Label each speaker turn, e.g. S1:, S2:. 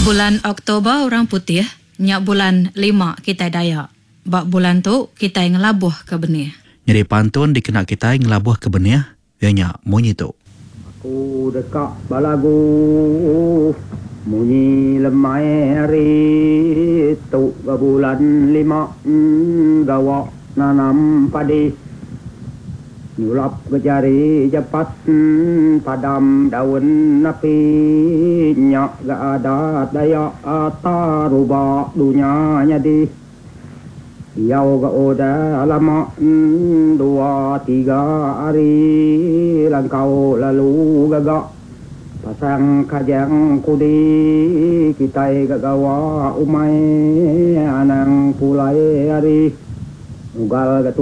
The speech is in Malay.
S1: Bulan Oktober orang putih, nyak bulan 5 kita Dayak. Bak bulan tu kita ngelabuh ke benih.
S2: Jadi pantun dikena kita ngelabuh ke benih, nyak munyi tu.
S3: Aku dekat balagu munyi lemai hari tu ke bulan 5 gawak nanam padi. Nyulap ke jari cepat padam daun api nyak gak ada daya taruba dunia nyadi yau gak udah lama 2-3 hari langkau lalu gagak pasang kajang kudi kita gak gawa umai anang pulai hari ugal gatu